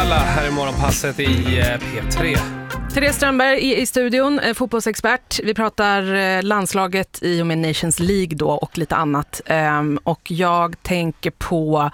Aktuella här i morgonpasset i P3. Therese Strömberg i studion, fotbollsexpert. Vi pratar landslaget i och med Nations League då och lite annat. Och jag tänker på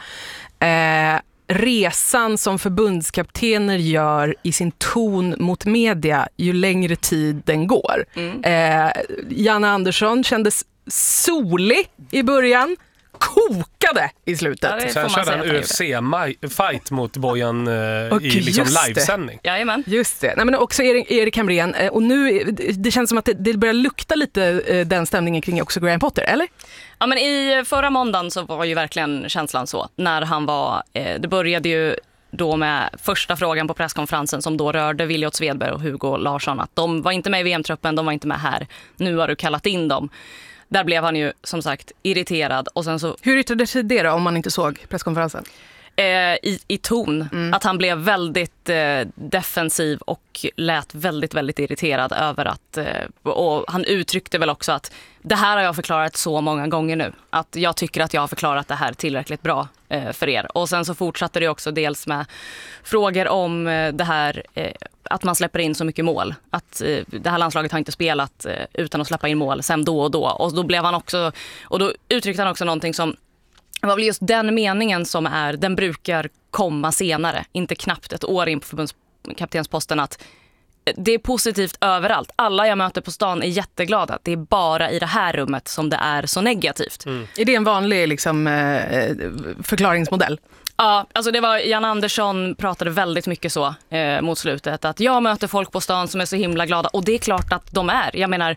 resan som förbundskaptener gör i sin ton mot media ju längre tid den går. Janne Andersson kändes solig i början, kokade i slutet. Ja, sen körde han UFC-fight mot Bojan i liksom livesändning. Jajamän. Just det. Nej, men också Erik Hamrén. Och nu, det känns som att det börjar lukta lite den stämningen kring också Graham Potter, eller? Ja, men i förra måndagen så var ju verkligen känslan så. När han var, det började ju då med första frågan på presskonferensen som då rörde Williot Svedberg och Hugo Larsson. Att de var inte med i VM-truppen, de var inte med här. Nu har du kallat in dem. Där blev han ju som sagt irriterad. Och sen så... Hur yttrade sig det då om man inte såg presskonferensen? I ton. Att han blev väldigt defensiv och lät väldigt, väldigt irriterad över att... och han uttryckte väl också att det här har jag förklarat så många gånger nu. Att jag tycker att jag har förklarat det här tillräckligt bra för er. Och sen så fortsatte det också dels med frågor om det här... att man släpper in så mycket mål. Att det här landslaget har inte spelat utan att släppa in mål sen då och då. Och då blev han också... Och då uttryckte han också någonting som... Det var väl just den meningen som den brukar komma senare. Inte knappt ett år in på förbundskaptensposten att det är positivt överallt. Alla jag möter på stan är jätteglada. Det är bara i det här rummet som det är så negativt. Är det en vanlig liksom, förklaringsmodell? Ja, alltså det var Jan Andersson pratade väldigt mycket så mot slutet. Att jag möter folk på stan som är så himla glada. Och det är klart att de är. Jag menar,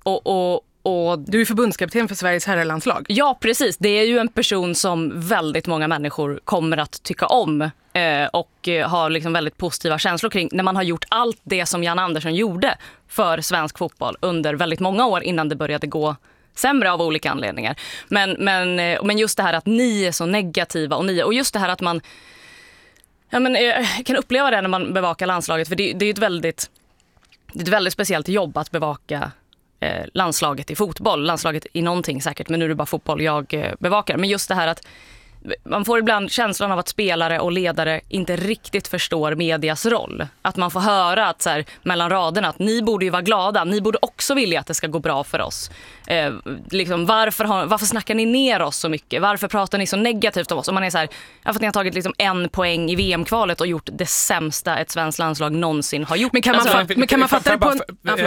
och du är förbundskapten för Sveriges herrlandslag. Ja, precis. Det är ju en person som väldigt många människor kommer att tycka om och har liksom väldigt positiva känslor kring när man har gjort allt det som Jan Andersson gjorde för svensk fotboll under väldigt många år innan det började gå sämre av olika anledningar. Men just det här att ni är så negativa och just det här att man kan uppleva det när man bevakar landslaget, för det är ett väldigt speciellt jobb att bevaka landslaget i fotboll, landslaget i någonting säkert, men nu är det bara fotboll jag bevakar. Men just det här att man får ibland känslan av att spelare och ledare inte riktigt förstår medias roll. Att man får höra att så här, mellan raderna att ni borde ju vara glada, ni borde också vilja att det ska gå bra för oss. Liksom, varför snackar ni ner oss så mycket? Varför pratar ni så negativt om oss? Och man är så här, för att ni har tagit liksom 1 poäng i VM-kvalet och gjort det sämsta ett svenskt landslag någonsin har gjort. Men kan man fatta det på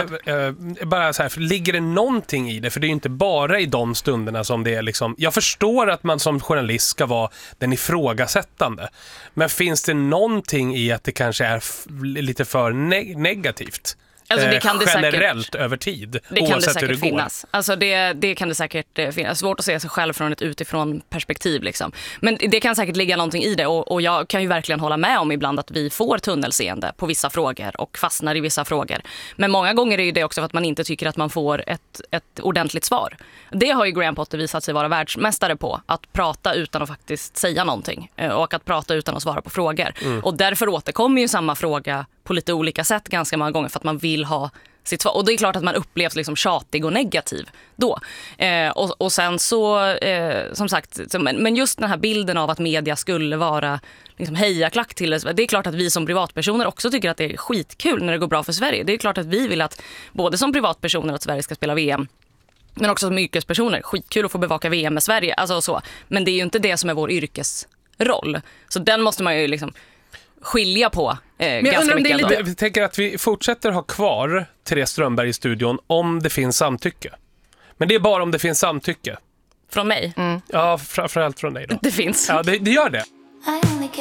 bara så här, ligger det någonting i det? För det är ju inte bara i de stunderna som det är liksom... Jag förstår att man som journalist ska vara den ifrågasättande. Men finns det någonting i att det kanske är lite för negativt? Alltså det kan det generellt säkert, över tid, det kan det säkert finnas. Går. Alltså det kan det säkert finnas. Svårt att se sig själv från ett utifrån perspektiv liksom. Men det kan säkert ligga någonting i det, och jag kan ju verkligen hålla med om ibland att vi får tunnelseende på vissa frågor och fastnar i vissa frågor. Men många gånger är det också för att man inte tycker att man får ett ordentligt svar. Det har ju Graham Potter visat sig vara världsmästare på, att prata utan att faktiskt säga någonting och att prata utan att svara på frågor. Och därför återkommer ju samma fråga på lite olika sätt ganska många gånger för att man vill ha sitt svar. Och det är klart att man upplevs liksom tjatig och negativ då. Och sen så, som sagt, men just den här bilden av att media skulle vara liksom hejaklack till det. Det är klart att vi som privatpersoner också tycker att det är skitkul när det går bra för Sverige. Det är klart att vi vill att både som privatpersoner att Sverige ska spela VM, men också som yrkespersoner. Skitkul att få bevaka VM med Sverige. Alltså så. Men det är ju inte det som är vår yrkesroll. Så den måste man ju liksom skilja på ganska mycket. Vi tänker att vi fortsätter ha kvar Therese Strömberg i studion om det finns samtycke. Men det är bara om det finns samtycke. Från mig? Ja, framförallt från dig då. Det finns. Ja, det gör det.